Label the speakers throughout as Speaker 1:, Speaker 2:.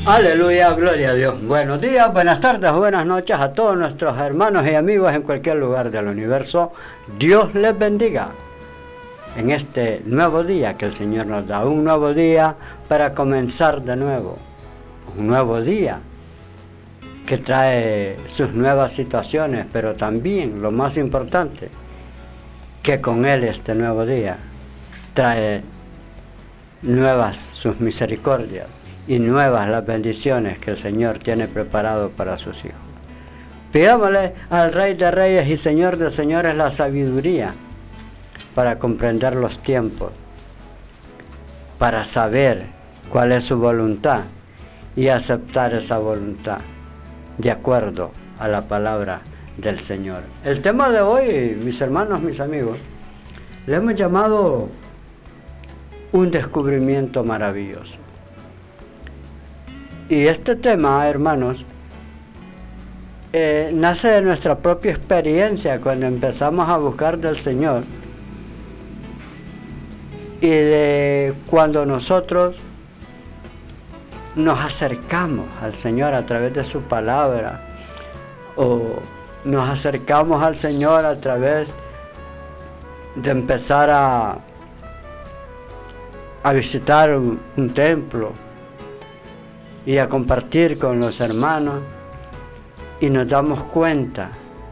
Speaker 1: Aleluya, gloria a Dios. Buenos días, buenas tardes, buenas noches a todos nuestros hermanos y amigos en cualquier lugar del universo. Dios les bendiga en este nuevo día que el Señor nos da. Un nuevo día para comenzar de nuevo. Un nuevo día que trae sus nuevas situaciones, pero también, lo más importante, que con Él este nuevo día trae nuevas sus misericordias y nuevas las bendiciones que el Señor tiene preparado para sus hijos. Pidámosle al Rey de Reyes y Señor de Señores la sabiduría para comprender los tiempos, para saber cuál es su voluntad y aceptar esa voluntad de acuerdo a la palabra del Señor. El tema de hoy, mis hermanos, mis amigos, le hemos llamado un descubrimiento maravilloso. Y este tema, hermanos, nace de nuestra propia experiencia cuando empezamos a buscar del Señor y de cuando nosotros nos acercamos al Señor a través de su palabra o nos acercamos al Señor a través de empezar a visitar un templo y a compartir con los hermanos, y nos damos cuenta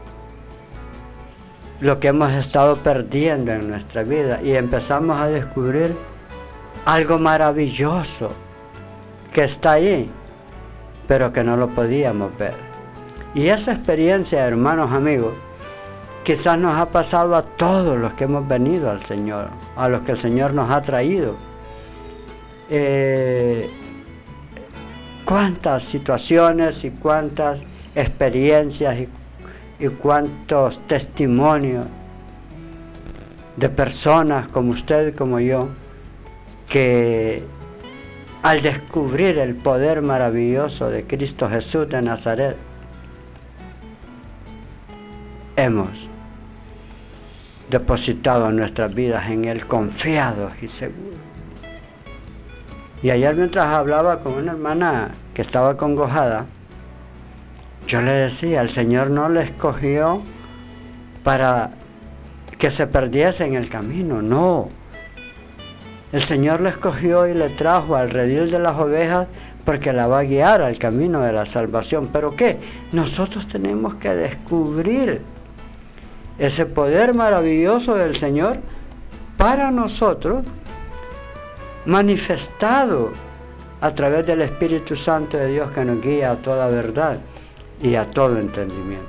Speaker 1: lo que hemos estado perdiendo en nuestra vida y empezamos a descubrir algo maravilloso que está ahí, pero que no lo podíamos ver. Y esa experiencia, hermanos, amigos, quizás nos ha pasado a todos los que hemos venido al Señor, a los que el Señor nos ha traído. Cuántas situaciones y cuántas experiencias y cuántos testimonios de personas como usted y como yo, que al descubrir el poder maravilloso de Cristo Jesús de Nazaret, hemos depositado nuestras vidas en Él confiados y seguros. Y ayer, mientras hablaba con una hermana que estaba congojada, yo le decía, el Señor no le escogió para que se perdiese en el camino, no. El Señor le escogió y le trajo al redil de las ovejas porque la va a guiar al camino de la salvación. ¿Pero qué? Nosotros tenemos que descubrir ese poder maravilloso del Señor para nosotros, manifestado a través del Espíritu Santo de Dios que nos guía a toda verdad y a todo entendimiento.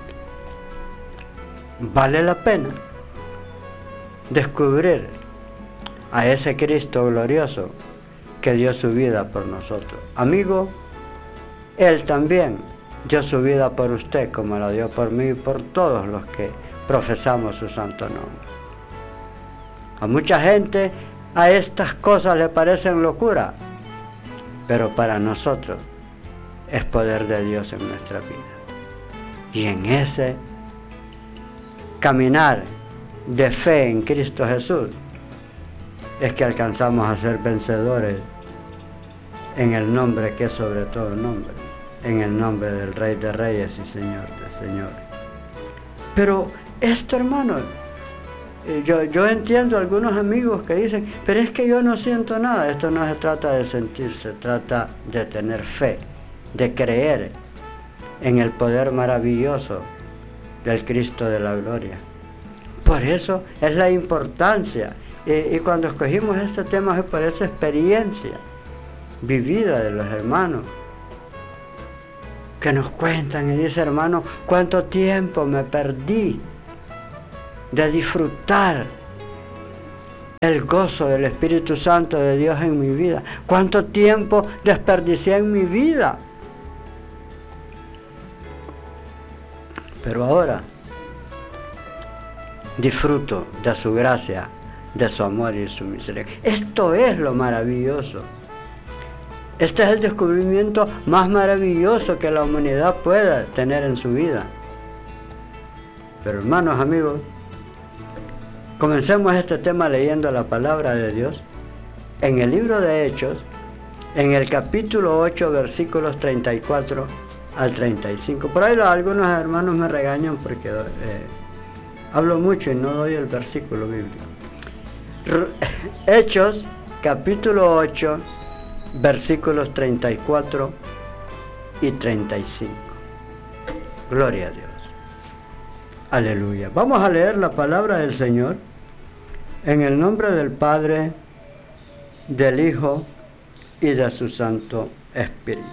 Speaker 1: Vale la pena descubrir a ese Cristo glorioso que dio su vida por nosotros. Amigo, Él también dio su vida por usted, como la dio por mí y por todos los que profesamos su santo nombre. A mucha gente a estas cosas le parecen locura, pero para nosotros es poder de Dios en nuestra vida. Y en ese caminar de fe en Cristo Jesús es que alcanzamos a ser vencedores en el nombre que es sobre todo nombre, en el nombre del Rey de Reyes y Señor de Señores. Pero esto, hermano, yo entiendo a algunos amigos que dicen, pero es que yo no siento nada. Esto no se trata de sentir, se trata de tener fe, de creer en el poder maravilloso del Cristo de la gloria. Por eso es la importancia, y cuando escogimos este tema es por esa experiencia vivida de los hermanos que nos cuentan y dicen, hermano, cuánto tiempo me perdí de disfrutar el gozo del Espíritu Santo de Dios en mi vida. ¿Cuánto tiempo desperdicié en mi vida? Pero ahora disfruto de su gracia, de su amor y su misericordia. Esto es lo maravilloso. Este es el descubrimiento más maravilloso que la humanidad pueda tener en su vida. Pero hermanos, amigos, comencemos este tema leyendo la palabra de Dios en el libro de Hechos, en el capítulo 8, versículos 34 al 35. Por ahí algunos hermanos me regañan porque hablo mucho y no doy el versículo bíblico. Hechos, capítulo 8, versículos 34 y 35. Gloria a Dios. Aleluya. Vamos a leer la palabra del Señor en el nombre del Padre, del Hijo y de su Santo Espíritu.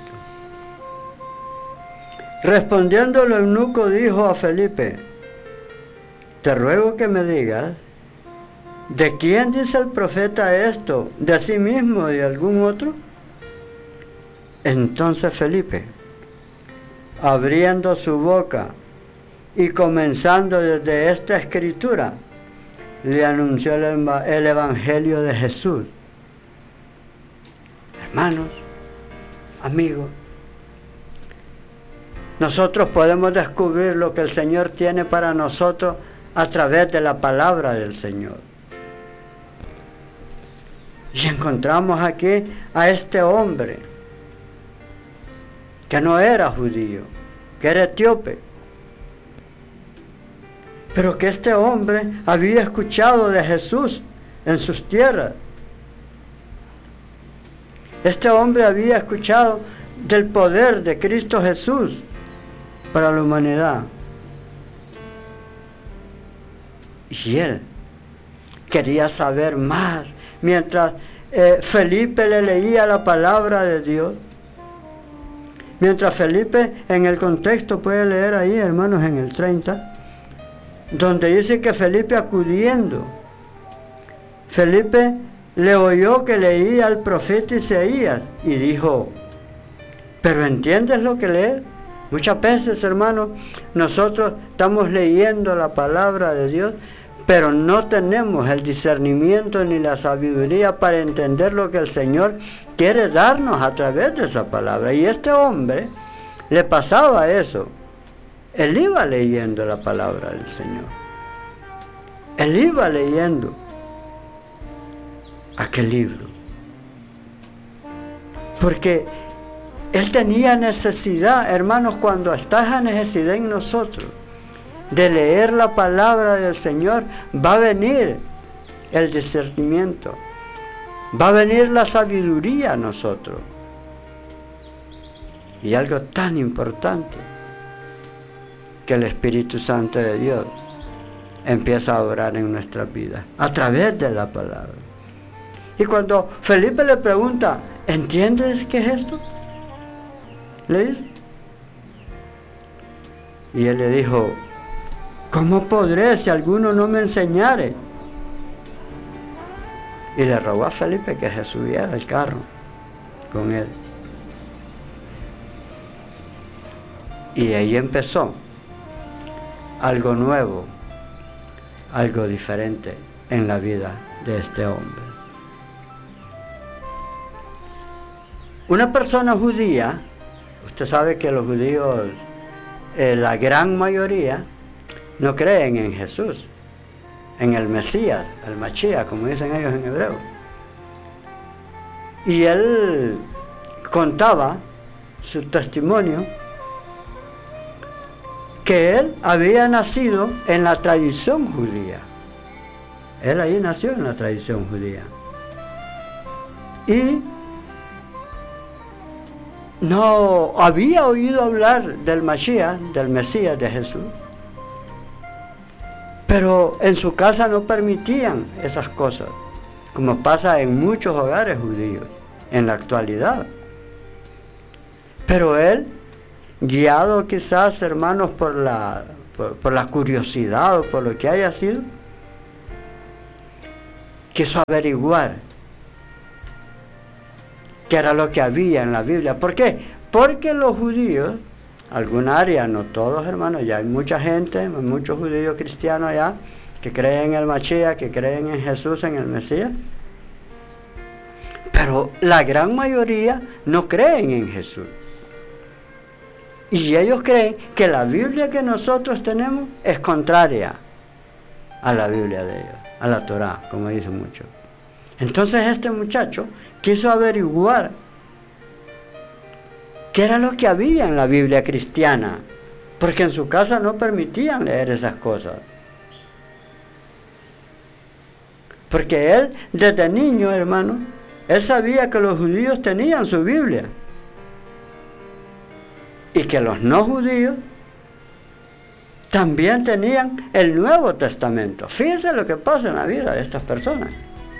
Speaker 1: Respondiendo el eunuco dijo a Felipe: te ruego que me digas, ¿de quién dice el profeta esto? ¿De sí mismo o de algún otro? Entonces Felipe, abriendo su boca y comenzando desde esta escritura, le anunció el Evangelio de Jesús. Hermanos, amigos, nosotros podemos descubrir lo que el Señor tiene para nosotros a través de la palabra del Señor. Y encontramos aquí a este hombre que no era judío, que era etíope, pero que este hombre había escuchado de Jesús en sus tierras. Este hombre había escuchado del poder de Cristo Jesús para la humanidad. Y él quería saber más. Mientras Felipe le leía la palabra de Dios, mientras Felipe, en el contexto puede leer ahí, hermanos, en el 30, donde dice que Felipe acudiendo, Felipe le oyó que leía al profeta Isaías y dijo: ¿pero entiendes lo que lees? Muchas veces, hermanos, nosotros estamos leyendo la palabra de Dios, pero no tenemos el discernimiento ni la sabiduría para entender lo que el Señor quiere darnos a través de esa palabra. Y este hombre le pasaba eso. Él iba leyendo la palabra del Señor. Él iba leyendo aquel libro. Porque él tenía necesidad, hermanos, cuando está esa necesidad en nosotros de leer la palabra del Señor, va a venir el discernimiento, va a venir la sabiduría a nosotros. Y algo tan importante, que el Espíritu Santo de Dios empieza a obrar en nuestras vidas a través de la palabra. Y cuando Felipe le pregunta: ¿entiendes qué es esto?, le dice. Y él le dijo: ¿cómo podré si alguno no me enseñare? Y le rogó a Felipe que se subiera al carro con él. Y ahí empezó algo nuevo, algo diferente en la vida de este hombre. Una persona judía, usted sabe que los judíos, la gran mayoría, no creen en Jesús, en el Mesías, el Mashiach, como dicen ellos en hebreo. Y él contaba su testimonio, que él había nacido en la tradición judía. Él ahí nació en la tradición judía. Y no había oído hablar del Mashiach, del Mesías, de Jesús. Pero en su casa no permitían esas cosas, como pasa en muchos hogares judíos en la actualidad. Pero él, guiado quizás, hermanos, por la curiosidad o por lo que haya sido, quiso averiguar qué era lo que había en la Biblia. ¿Por qué? Porque los judíos, alguna área, no todos, hermanos, ya hay mucha gente, muchos judíos cristianos allá que creen en el Mashiach, que creen en Jesús, en el Mesías, pero la gran mayoría no creen en Jesús. Y ellos creen que la Biblia que nosotros tenemos es contraria a la Biblia de ellos, a la Torá, como dicen muchos. Entonces este muchacho quiso averiguar qué era lo que había en la Biblia cristiana, porque en su casa no permitían leer esas cosas. Porque él, desde niño, hermano, él sabía que los judíos tenían su Biblia y que los no judíos también tenían el Nuevo Testamento. Fíjense lo que pasa en la vida de estas personas.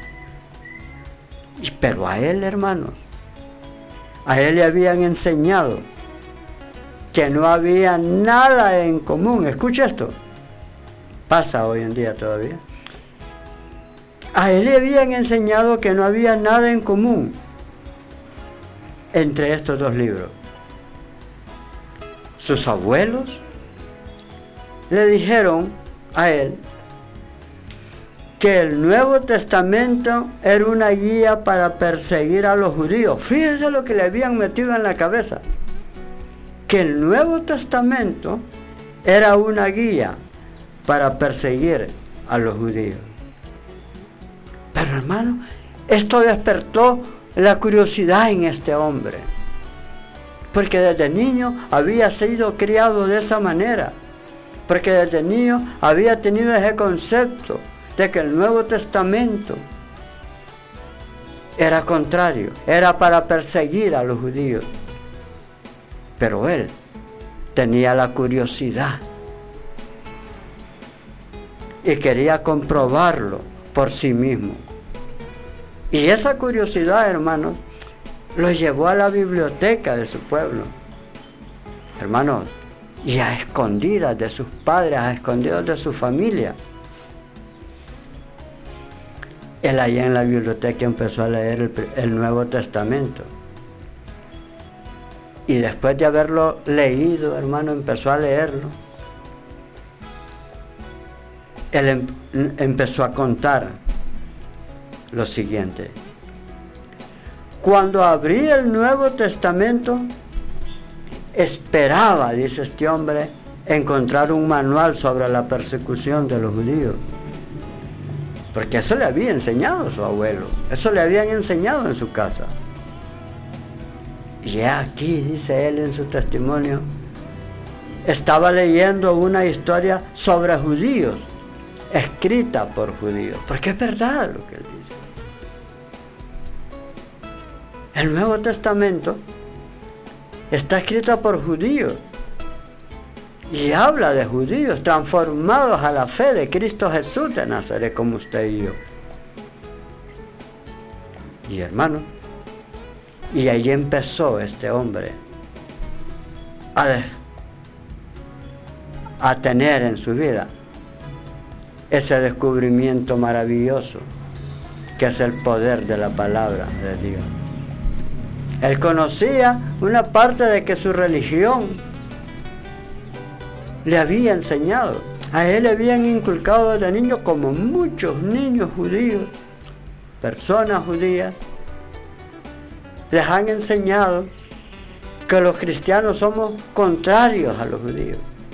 Speaker 1: Pero a él, hermanos, a él le habían enseñado que no había nada en común. Escucha esto, pasa hoy en día todavía. A él le habían enseñado que no había nada en común entre estos dos libros. Sus abuelos le dijeron a él que el Nuevo Testamento era una guía para perseguir a los judíos. Fíjense lo que le habían metido en la cabeza. Que el Nuevo Testamento era una guía para perseguir a los judíos. Pero hermano, esto despertó la curiosidad en este hombre, porque desde niño había sido criado de esa manera, porque desde niño había tenido ese concepto de que el Nuevo Testamento era contrario, era para perseguir a los judíos. Pero él tenía la curiosidad y quería comprobarlo por sí mismo. Y esa curiosidad, hermanos, lo llevó a la biblioteca de su pueblo. Hermanos, y a escondidas de sus padres, a escondidas de su familia. Él allá en la biblioteca empezó a leer el Nuevo Testamento. Y después de haberlo leído, hermano, empezó a leerlo. Él empezó a contar lo siguiente. Cuando abrí el Nuevo Testamento, esperaba, dice este hombre, encontrar un manual sobre la persecución de los judíos. Porque eso le había enseñado su abuelo, eso le habían enseñado en su casa. Y aquí, dice él en su testimonio, estaba leyendo una historia sobre judíos, escrita por judíos, porque es verdad lo que él dice. El Nuevo Testamento está escrito por judíos y habla de judíos transformados a la fe de Cristo Jesús de Nazaret, como usted y yo. Y hermano, y allí empezó este hombre a tener en su vida ese descubrimiento maravilloso que es el poder de la palabra de Dios. Él conocía una parte de que su religión le había enseñado. A él le habían inculcado desde niño, como muchos niños judíos, personas judías, les han enseñado que los cristianos somos contrarios a los judíos.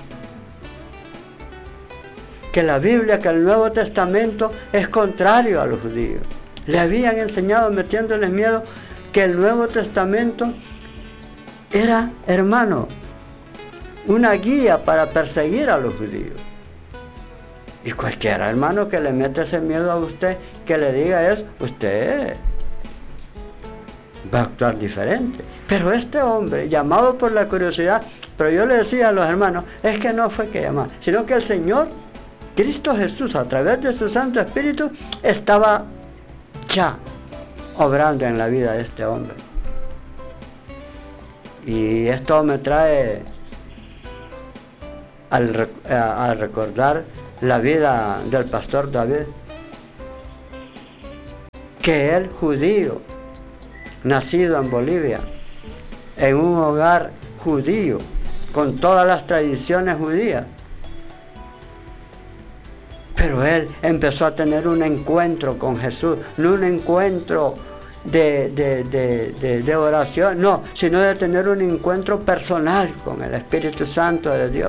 Speaker 1: Que la Biblia, que el Nuevo Testamento es contrario a los judíos. Le habían enseñado, metiéndoles miedo, que el Nuevo Testamento era, hermano, una guía para perseguir a los judíos. Y cualquiera, hermano, que le mete ese miedo a usted, que le diga eso, usted va a actuar diferente. Pero este hombre, llamado por la curiosidad, pero yo le decía a los hermanos, es que no fue que llamaba, sino que el Señor, Cristo Jesús, a través de su Santo Espíritu, estaba ya obrando en la vida de este hombre. Y esto me trae a recordar la vida del pastor David, que él, judío, nacido en Bolivia, en un hogar judío, con todas las tradiciones judías, pero él empezó a tener un encuentro con Jesús, no un encuentro de oración, no, sino de tener un encuentro personal con el Espíritu Santo de Dios.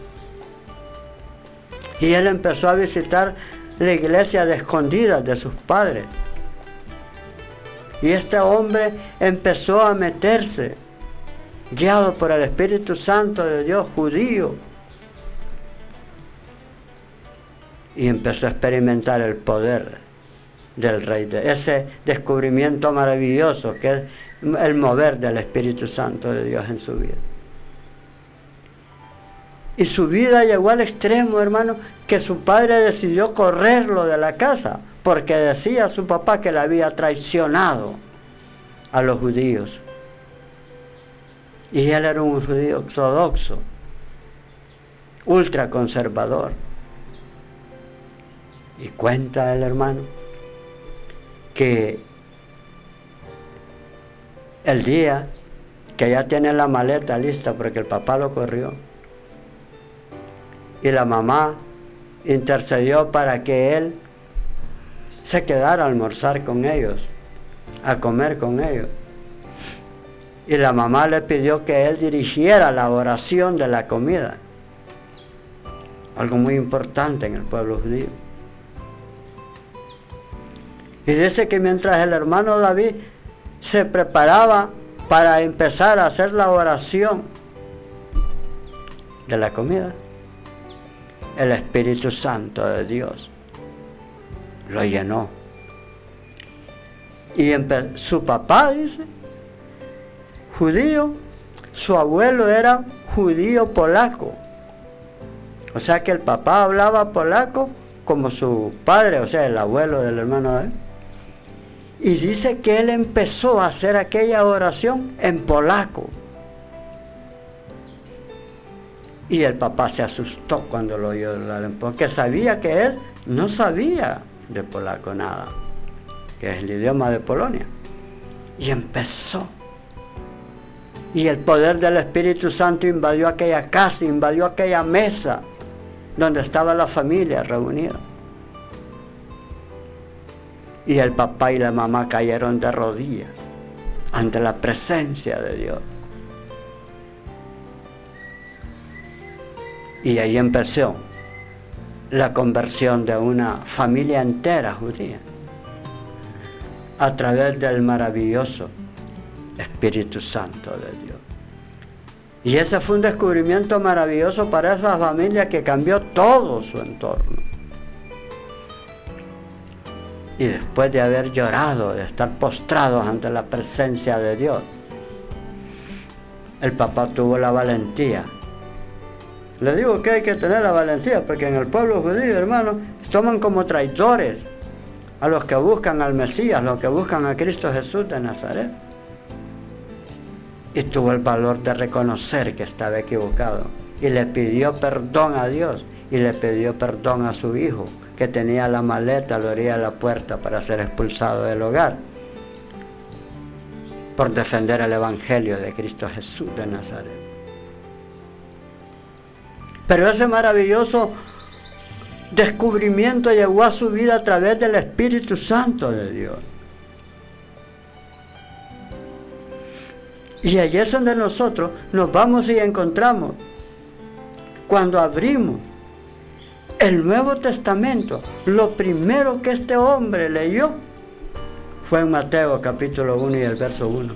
Speaker 1: Y él empezó a visitar la iglesia de escondidas de sus padres. Y este hombre empezó a meterse guiado por el Espíritu Santo de Dios, judío, y empezó a experimentar el poder del Rey, de ese descubrimiento maravilloso que es el mover del Espíritu Santo de Dios en su vida. Y su vida llegó al extremo, hermano, que su padre decidió correrlo de la casa, porque decía su papá que le había traicionado a los judíos. Y él era un judío ortodoxo, ultraconservador. Y cuenta el hermano que el día que ya tiene la maleta lista porque el papá lo corrió y la mamá intercedió para que él se quedara a almorzar con ellos, a comer con ellos. Y la mamá le pidió que él dirigiera la oración de la comida, algo muy importante en el pueblo judío. Y dice que mientras el hermano David se preparaba para empezar a hacer la oración de la comida, el Espíritu Santo de Dios lo llenó. Y su papá, dice, judío, su abuelo era judío polaco. O sea que el papá hablaba polaco como su padre, o sea, el abuelo del hermano David. Y dice que él empezó a hacer aquella oración en polaco. Y el papá se asustó cuando lo oyó hablar, porque sabía que él no sabía de polaco nada, que es el idioma de Polonia. Y empezó. Y el poder del Espíritu Santo invadió aquella casa, invadió aquella mesa donde estaba la familia reunida. Y el papá y la mamá cayeron de rodillas ante la presencia de Dios. Y ahí empezó la conversión de una familia entera judía a través del maravilloso Espíritu Santo de Dios. Y ese fue un descubrimiento maravilloso para esa familia que cambió todo su entorno. Y después de haber llorado, de estar postrados ante la presencia de Dios, el papá tuvo la valentía. Le digo que hay que tener la valentía, porque en el pueblo judío, hermano, toman como traidores a los que buscan al Mesías, los que buscan a Cristo Jesús de Nazaret. Y tuvo el valor de reconocer que estaba equivocado. Y le pidió perdón a Dios, y le pidió perdón a su hijo, que tenía la maleta a la orilla de la puerta para ser expulsado del hogar, por defender el Evangelio de Cristo Jesús de Nazaret. Pero ese maravilloso descubrimiento llegó a su vida a través del Espíritu Santo de Dios. Y allí es donde nosotros nos vamos y encontramos, cuando abrimos el Nuevo Testamento, lo primero que este hombre leyó fue en Mateo capítulo 1 y el verso 1.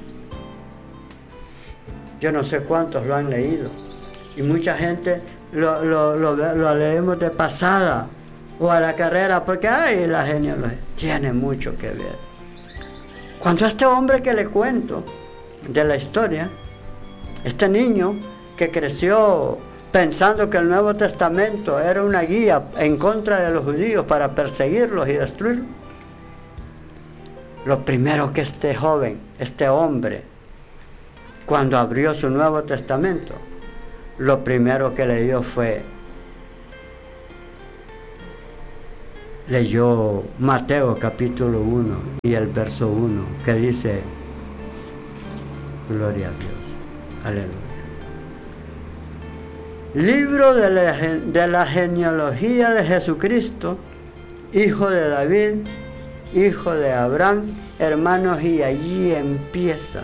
Speaker 1: Yo no sé cuántos lo han leído, y mucha gente lo leemos de pasada o a la carrera, porque ay, la genealogía tiene mucho que ver. Cuando este hombre que le cuento de la historia, este niño que creció pensando que el Nuevo Testamento era una guía en contra de los judíos para perseguirlos y destruirlos, lo primero que este joven, este hombre, cuando abrió su Nuevo Testamento, lo primero que leyó leyó Mateo capítulo 1 y el verso 1, que dice: gloria a Dios, aleluya. Libro de la genealogía de Jesucristo, hijo de David, hijo de Abraham, hermanos, y allí empieza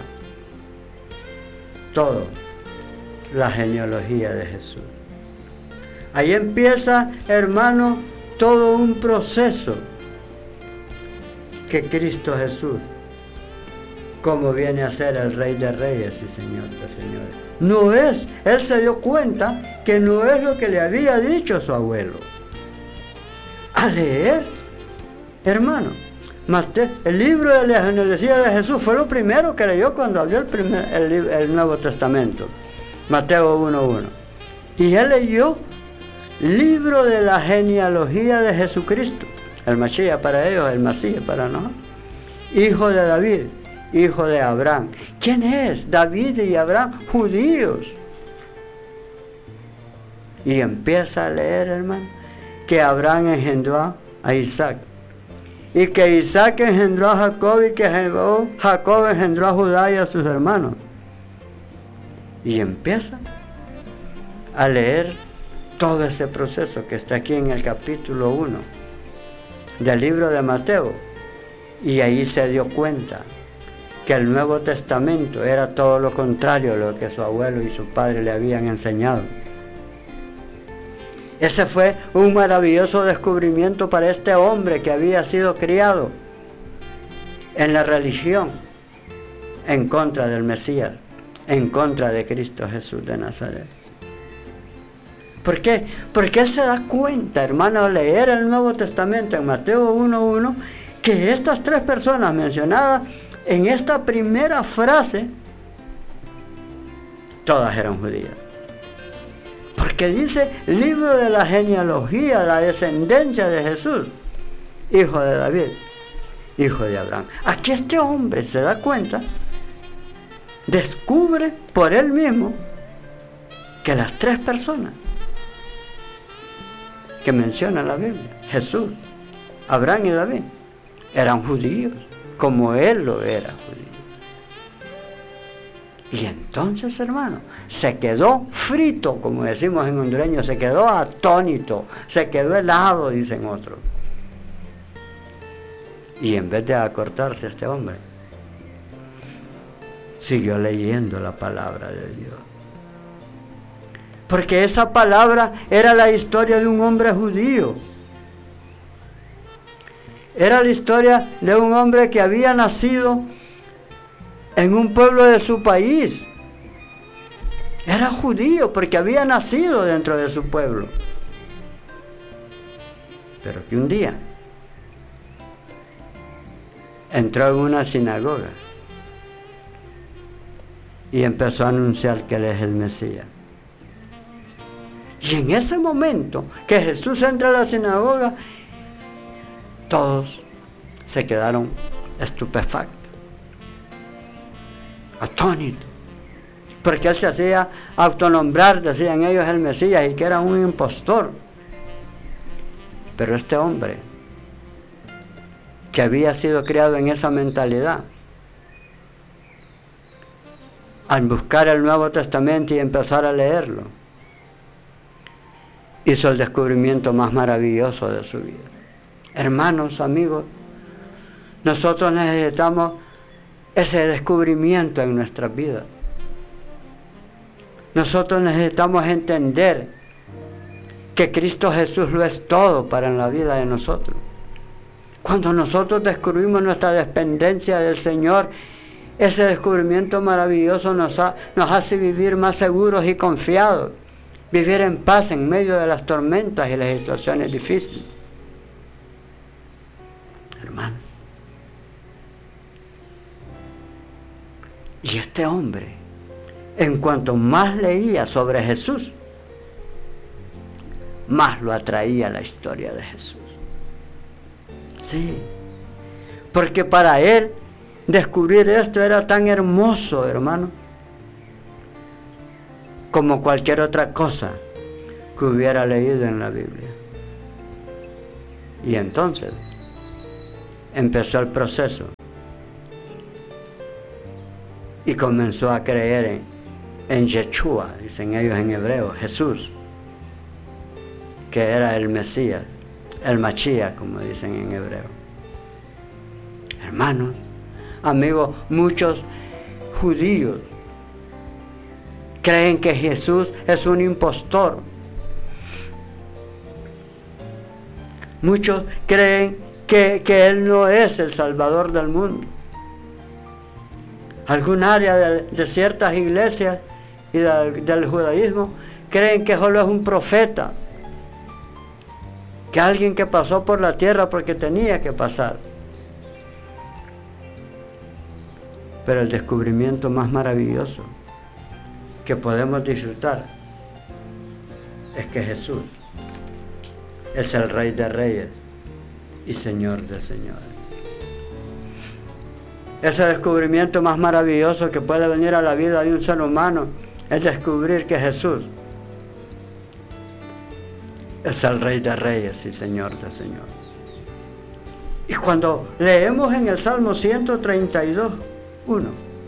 Speaker 1: todo la genealogía de Jesús. Ahí empieza, hermano, todo un proceso que Cristo Jesús como viene a ser el Rey de Reyes y Señor de Señores. No es, él se dio cuenta que no es lo que le había dicho su abuelo. A leer, hermano, el libro de la genealogía de Jesús fue lo primero que leyó cuando abrió el Nuevo Testamento, Mateo 1:1. Y él leyó libro de la genealogía de Jesucristo, el Mashiach para ellos, el Mesías para nosotros, hijo de David, hijo de Abraham. ¿Quién es David y Abraham? Judíos. Y empieza a leer, hermano, que Abraham engendró a Isaac, y que Isaac engendró a Jacob, y que Jacob engendró a Judá y a sus hermanos. Y empieza a leer todo ese proceso que está aquí en el capítulo 1 del libro de Mateo. Y ahí se dio cuenta que el Nuevo Testamento era todo lo contrario a lo que su abuelo y su padre le habían enseñado. Ese fue un maravilloso descubrimiento para este hombre que había sido criado en la religión en contra del Mesías, en contra de Cristo Jesús de Nazaret. ¿Por qué? Porque él se da cuenta, hermano, al leer el Nuevo Testamento en Mateo 1:1, que estas tres personas mencionadas en esta primera frase, todas eran judías. Porque dice, libro de la genealogía, la descendencia de Jesús, hijo de David, hijo de Abraham. Aquí este hombre se da cuenta, descubre por él mismo que las tres personas que menciona la Biblia, Jesús, Abraham y David, eran judíos, como él lo era judío. Y entonces, hermano, se quedó frito, como decimos en hondureño, se quedó atónito, se quedó helado, dicen otros. Y en vez de acortarse este hombre, siguió leyendo la palabra de Dios. Porque esa palabra era la historia de un hombre judío. Era la historia de un hombre que había nacido en un pueblo de su país. Era judío porque había nacido dentro de su pueblo. Pero que un día entró en una sinagoga y empezó a anunciar que él es el Mesías. Y en ese momento que Jesús entra a la sinagoga, todos se quedaron estupefactos, atónitos, porque él se hacía autonombrar, decían ellos, el Mesías, y que era un impostor. Pero este hombre, que había sido criado en esa mentalidad, al buscar el Nuevo Testamento y empezar a leerlo, hizo el descubrimiento más maravilloso de su vida. Hermanos, amigos, nosotros necesitamos ese descubrimiento en nuestras vidas. Nosotros necesitamos entender que Cristo Jesús lo es todo para en la vida de nosotros. Cuando nosotros descubrimos nuestra dependencia del Señor, ese descubrimiento maravilloso nos hace vivir más seguros y confiados, vivir en paz en medio de las tormentas y las situaciones difíciles. Hermano. Y este hombre, en cuanto más leía sobre Jesús, más lo atraía la historia de Jesús. Sí, porque para él descubrir esto era tan hermoso, hermano, como cualquier otra cosa que hubiera leído en la Biblia. Y entonces empezó el proceso y comenzó a creer en Yeshua, dicen ellos en hebreo, Jesús, que era el Mesías, el Mashiach, como dicen en hebreo. Hermanos, amigos, muchos judíos creen que Jesús es un impostor. Muchos creen que Él no es el Salvador del mundo. algún área de ciertas iglesias y del judaísmo, creen que solo es un profeta, que alguien que pasó por la tierra porque tenía que pasar. Pero el descubrimiento más maravilloso que podemos disfrutar es que Jesús es el Rey de Reyes y Señor de Señores. Ese descubrimiento más maravilloso que puede venir a la vida de un ser humano es descubrir que Jesús es el Rey de Reyes y Señor de Señores. Y cuando leemos en el Salmo 132, 1,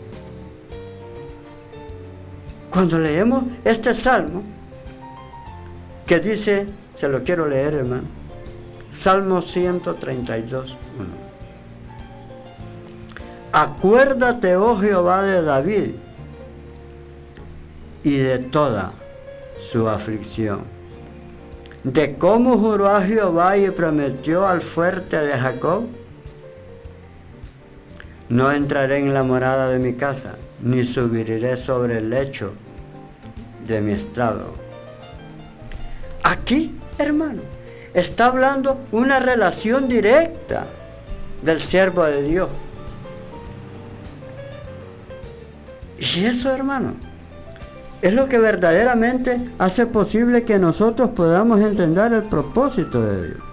Speaker 1: cuando leemos este salmo que dice, se lo quiero leer, hermano, Salmo 132, 1. Acuérdate, oh Jehová, de David y de toda su aflicción, de cómo juró a Jehová y prometió al fuerte de Jacob. No entraré en la morada de mi casa, ni subiré sobre el lecho de mi estrado. Aquí, hermano, está hablando una relación directa del siervo de Dios. Y eso, hermano, es lo que verdaderamente hace posible que nosotros podamos entender el propósito de Dios.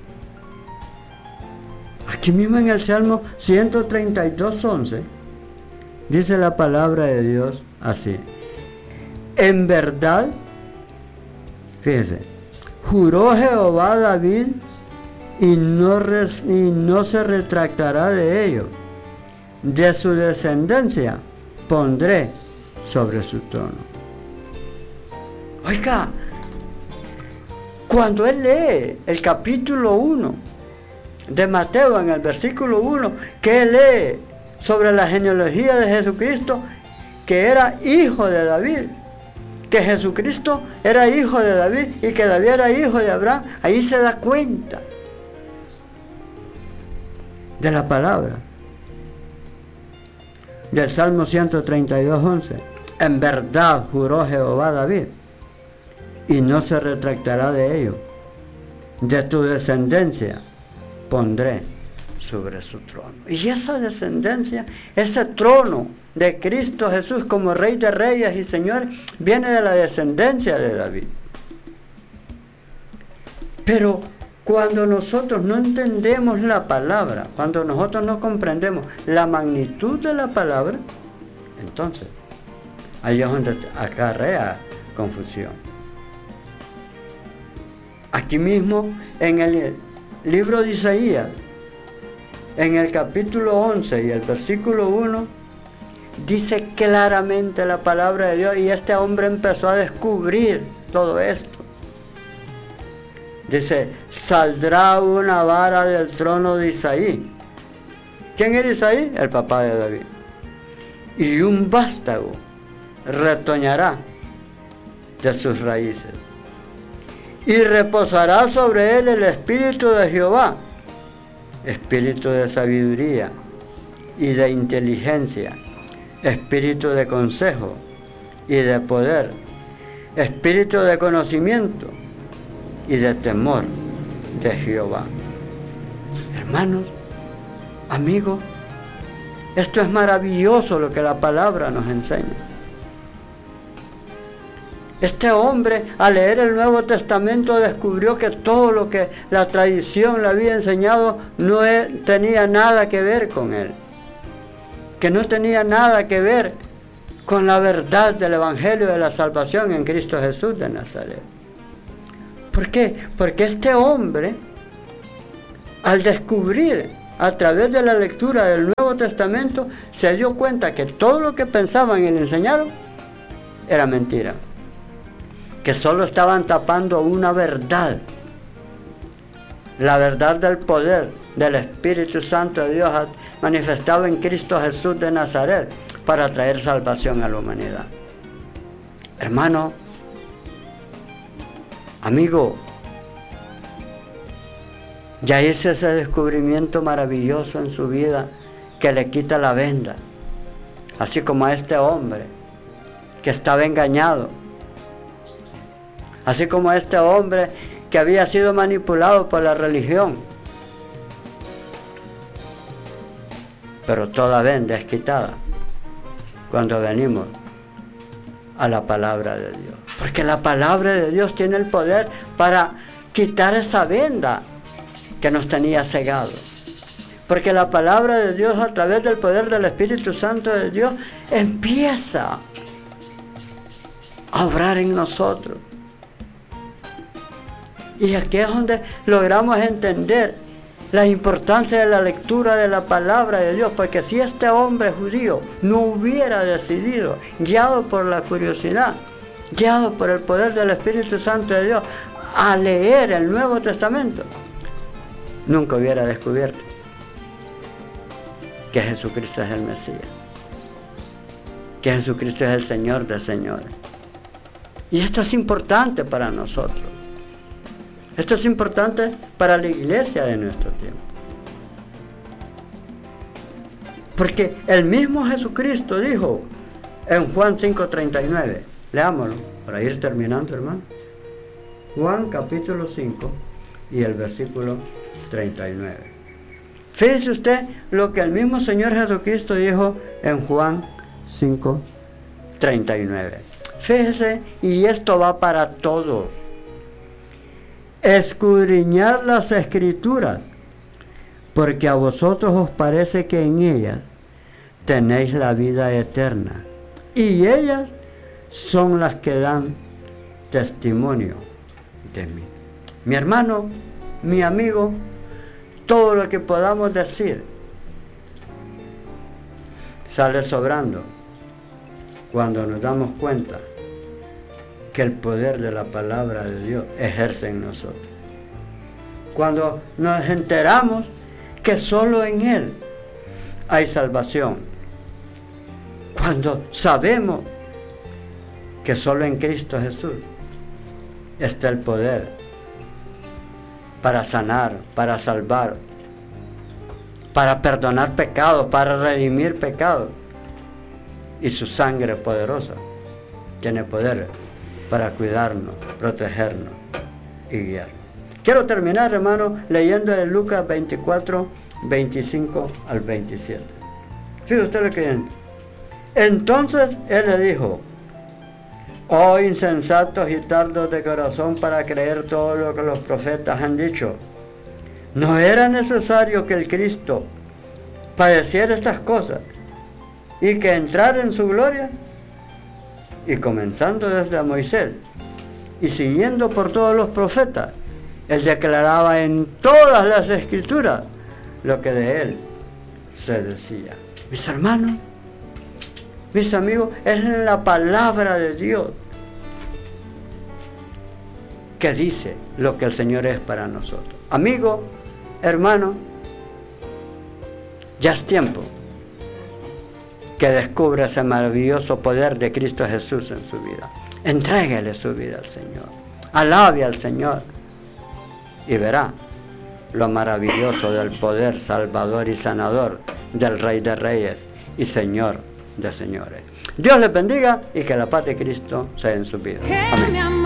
Speaker 1: Aquí mismo en el Salmo 132, 11, dice la palabra de Dios así: en verdad, fíjese, juró Jehová a David y no se retractará de ello. De su descendencia pondré sobre su trono. Oiga, cuando él lee el capítulo 1 de Mateo, en el versículo 1, que él lee sobre la genealogía de Jesucristo, que era hijo de David, que Jesucristo era hijo de David y que David era hijo de Abraham, ahí se da cuenta de la palabra del Salmo 132, 11. En verdad juró Jehová a David y no se retractará de ello. De tu descendencia pondré sobre su trono. Y esa descendencia, ese trono de Cristo Jesús como Rey de Reyes y Señor, viene de la descendencia de David. Pero cuando nosotros no entendemos la palabra, cuando nosotros no comprendemos la magnitud de la palabra, entonces ahí es donde acarrea confusión. Aquí mismo en el libro de Isaías, en el capítulo 11 y el versículo 1, dice claramente la palabra de Dios, y este hombre empezó a descubrir todo esto. Dice, saldrá una vara del trono de Isaí. ¿Quién era Isaí? El papá de David. Y un vástago retoñará de sus raíces. Y reposará sobre él el espíritu de Jehová, espíritu de sabiduría y de inteligencia, espíritu de consejo y de poder, espíritu de conocimiento y de temor de Jehová. Hermanos, amigos, esto es maravilloso lo que la palabra nos enseña. Este hombre, al leer el Nuevo Testamento, descubrió que todo lo que la tradición le había enseñado no tenía nada que ver con él, que no tenía nada que ver con la verdad del Evangelio de la salvación en Cristo Jesús de Nazaret. ¿Por qué? Porque este hombre, al descubrir a través de la lectura del Nuevo Testamento, se dio cuenta que todo lo que pensaban y le enseñaron era mentira, que solo estaban tapando una verdad, la verdad del poder del Espíritu Santo de Dios manifestado en Cristo Jesús de Nazaret para traer salvación a la humanidad. Hermano, amigo, ya hice ese descubrimiento maravilloso en su vida que le quita la venda así como a este hombre que estaba engañado, así como a este hombre que había sido manipulado por la religión, pero toda vez desquitada cuando venimos a la palabra de Dios. Porque la palabra de Dios tiene el poder para quitar esa venda que nos tenía cegado. Porque la palabra de Dios, a través del poder del Espíritu Santo de Dios, empieza a obrar en nosotros. Y aquí es donde logramos entender la importancia de la lectura de la palabra de Dios, porque si este hombre judío no hubiera decidido, guiado por la curiosidad, guiado por el poder del Espíritu Santo de Dios, a leer el Nuevo Testamento, nunca hubiera descubierto que Jesucristo es el Mesías, que Jesucristo es el Señor de señores. Y esto es importante para nosotros. Esto es importante para la iglesia de nuestro tiempo. Porque el mismo Jesucristo dijo en Juan 5:39, leámoslo para ir terminando, hermano. Juan capítulo 5 y el versículo 39. Fíjese usted lo que el mismo Señor Jesucristo dijo en Juan 5:39. Fíjese, y esto va para todos. Escudriñad las Escrituras, porque a vosotros os parece que en ellas tenéis la vida eterna, y ellas son las que dan testimonio de mí. Mi hermano, mi amigo, todo lo que podamos decir sale sobrando cuando nos damos cuenta que el poder de la palabra de Dios ejerce en nosotros. Cuando nos enteramos que solo en Él hay salvación. Cuando sabemos que solo en Cristo Jesús está el poder para sanar, para salvar, para perdonar pecados, para redimir pecados. Y su sangre poderosa tiene poder para cuidarnos, protegernos y guiarnos. Quiero terminar, hermano, leyendo de Lucas 24, 25 al 27. Fíjese usted lo que dice. Entonces él le dijo: oh insensatos y tardos de corazón para creer todo lo que los profetas han dicho. ¿No era necesario que el Cristo padeciera estas cosas y que entrara en su gloria? Y comenzando desde Moisés y siguiendo por todos los profetas, él declaraba en todas las Escrituras lo que de él se decía. Mis hermanos, mis amigos, es la palabra de Dios que dice lo que el Señor es para nosotros. Amigo, hermano, ya es tiempo que descubra ese maravilloso poder de Cristo Jesús en su vida. Entréguele su vida al Señor. Alabe al Señor y verá lo maravilloso del poder salvador y sanador del Rey de Reyes y Señor de señores. Dios les bendiga y que la paz de Cristo sea en su vida. Amén.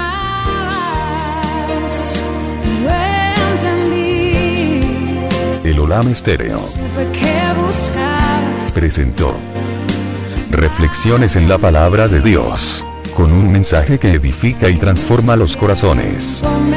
Speaker 2: El Olam Estéreo presentó Reflexiones en la Palabra de Dios, con un mensaje que edifica y transforma los corazones.